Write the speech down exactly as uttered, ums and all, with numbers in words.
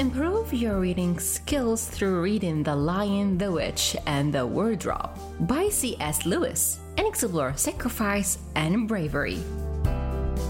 Improve your reading skills through reading The Lion, the Witch, and the Wardrobe by C S. Lewis and explore sacrifice and bravery.